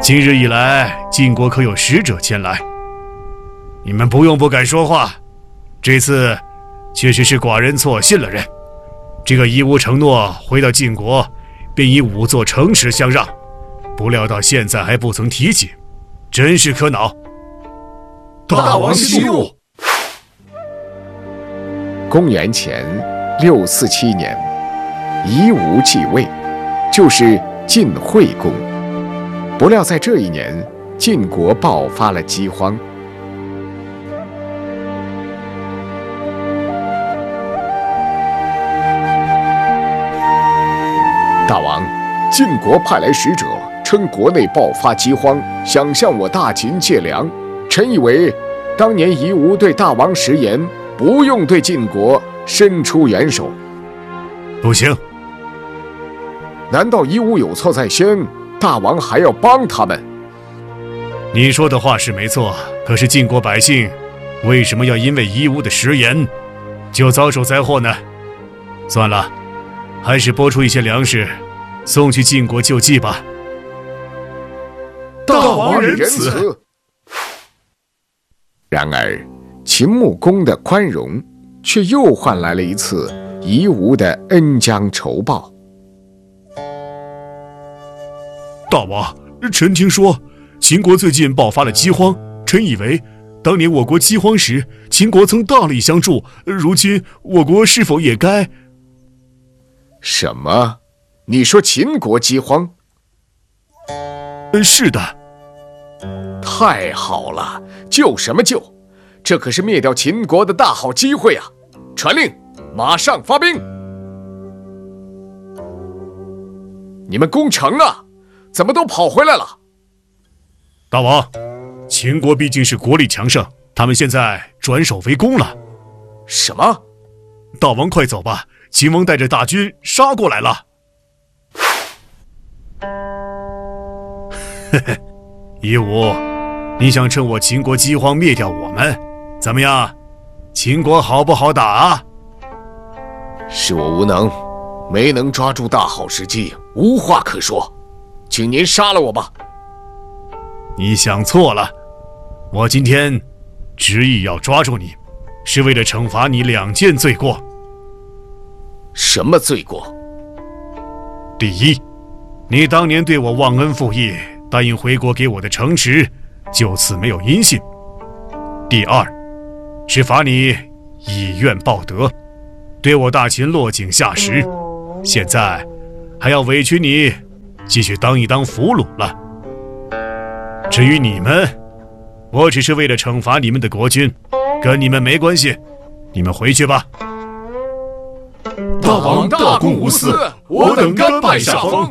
今日以来，晋国可有使者前来？你们不敢说话。这次确实是寡人错信了人。这个夷吾承诺回到晋国，便以5座城池相让，不料到现在还不曾提起，真是可恼。 大王息怒。 公元前647年，夷吾继位，就是晋惠公。不料在这一年，晋国爆发了饥荒。大王，晋国派来使者，称国内爆发饥荒，想向我大秦借粮。臣以为，当年夷吾对大王食言，不用对晋国伸出援手。 不行！ 难道夷吾有错在先，大王还要帮他们？ 你说的话是没错，可是晋国百姓为什么要因为夷吾的食言，就遭受灾祸呢？算了，还是拨出一些粮食，送去晋国救济吧。 大王仁慈。 然而，秦穆公的宽容，却又换来了一次夷吾的恩将仇报。 大王，臣听说秦国最近爆发了饥荒，臣以为当年我国饥荒时，秦国曾大力相助，如今我国是否也该…… 什么？你说秦国饥荒？ 是的。 太好了，救什么救？这可是灭掉秦国的大好机会啊！传令，马上发兵！你们攻城啊，怎么都跑回来了？ 大王，秦国毕竟是国力强盛，他们现在转守为攻了。 什么？ 大王快走吧，秦王带着大军杀过来了。嘿嘿，夷吾，你想趁我秦国饥荒灭掉我们，怎么样？秦国好不好打啊？ 是我无能，没能抓住大好时机，无话可说，请您杀了我吧。 你想错了，我今天执意要抓住你，是为了惩罚你2件罪过。 什么罪过？ 第一，你当年对我忘恩负义，答应回国给我的城池，就此没有音信。第二，是罚你以怨报德，对我大秦落井下石，现在还要委屈你继续当一当俘虏了。至于你们，我只是为了惩罚你们的国君，跟你们没关系，你们回去吧。 大王大公无私，我等甘拜下风。